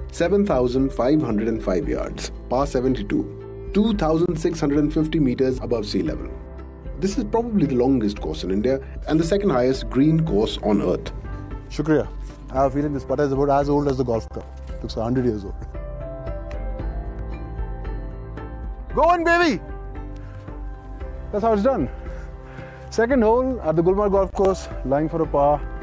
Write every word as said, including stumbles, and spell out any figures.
seven thousand five hundred five yards, par seventy-two, two thousand six hundred fifty meters above sea level. This is probably the longest course in India and the second highest green course on earth. Shukriya. I have a feeling this putter is about as old as the golf club. It looks one hundred years old. Go on, baby! That's how it's done. Second hole at the Gulmarg Golf Course, lying for a par.